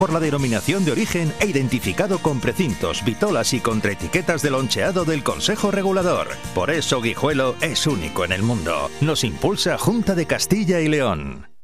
por la denominación de origen e identificado con precintos, vitolas y contraetiquetas de loncheado del Consejo Regulador. Por eso Guijuelo es único en el mundo. Nos impulsa Junta de Castilla y León.